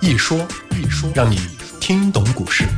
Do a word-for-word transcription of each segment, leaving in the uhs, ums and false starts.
一说一说，让你听懂股市。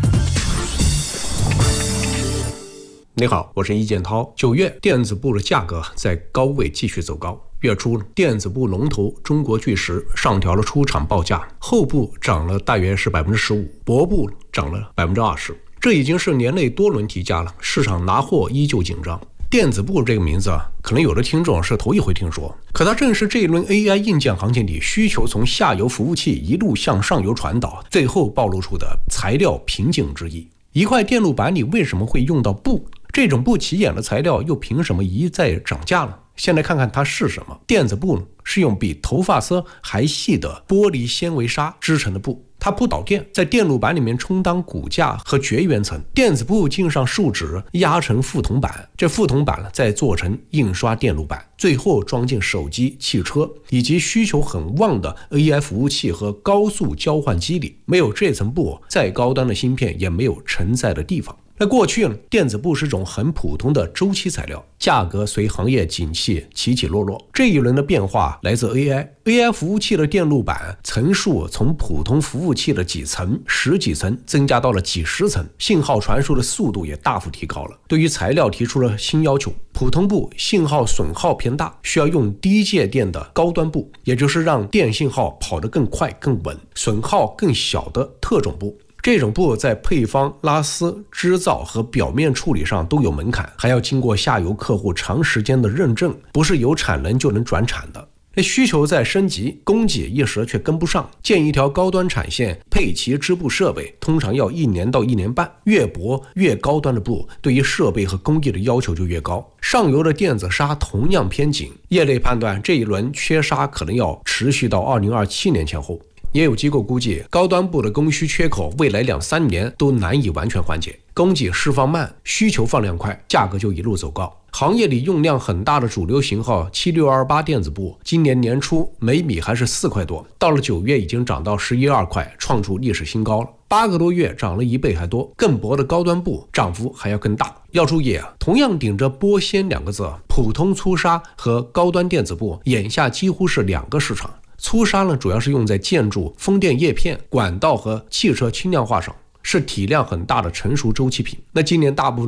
你好，我是易建涛。九月电子部的价格在高位继续走高。月初，电子部龙头中国巨石上调了出厂报价，后部涨了大约是 百分之十五， 博部涨了 百分之二十， 这已经是年内多轮提价了，市场拿货依旧紧张。电子部这个名字啊，可能有的听众是头一回听说，可它正是这一轮 A I 硬件行情里需求从下游服务器一路向上游传导，最后暴露出的材料瓶颈之一。一块电路板里为什么会用到布？这种不起眼的材料又凭什么一再涨价呢？先来看看它是什么。电子布是用比头发丝还细的玻璃纤维纱织成的布，它不导电，在电路板里面充当骨架和绝缘层。电子布浸上树脂，压成副铜板，这副铜板再做成印刷电路板，最后装进手机、汽车以及需求很旺的 A I 服务器和高速交换机里。没有这层布，再高端的芯片也没有承载的地方。那过去呢，电子布是种很普通的周期材料，价格随行业景气起起落落。这一轮的变化来自 A I， A I 服务器的电路板层数从普通服务器的几层、十几层增加到了几十层，信号传输的速度也大幅提高了。对于材料提出了新要求，普通布信号损耗偏大，需要用低介电的高端布，也就是让电信号跑得更快更稳，损耗更小的特种布。这种布在配方、拉丝、织造和表面处理上都有门槛，还要经过下游客户长时间的认证，不是有产能就能转产的。那需求在升级，供给一时却跟不上，建一条高端产线，配齐织布设备，通常要一年到一年半。越薄越高端的布，对于设备和工艺的要求就越高。上游的电子纱同样偏紧，业内判断这一轮缺纱可能要持续到二零二七年前后。也有机构估计，高端布的供需缺口未来两三年都难以完全缓解，供给释放慢，需求放量快，价格就一路走高。行业里用量很大的主流型号七六二八电子布，今年年初每米还是四块多，到了九月已经涨到十一二块，创出历史新高了。八个多月涨了一倍还多，更薄的高端布涨幅还要更大。要注意啊，同样顶着玻纤两个字，普通粗纱和高端电子布眼下几乎是两个市场。粗纱呢，主要是用在建筑、风电叶片、管道和汽车轻量化上，是体量很大的成熟周期品。那今年大部分